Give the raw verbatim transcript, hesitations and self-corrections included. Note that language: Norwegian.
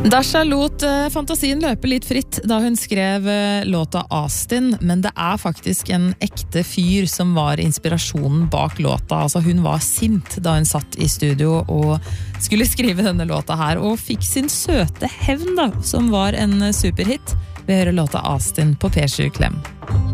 Dasha lot uh, fantasien løpe litt fritt da hun skrev uh, låta Austin, men det er faktisk en ekte fyr som var inspirasjonen bak låta. Altså, hun var sint da hun satt i studio og skulle skrive denne låta her, og fikk sin søte hevn da, som var en superhit. Vi hører låta Austin på P sju Klem.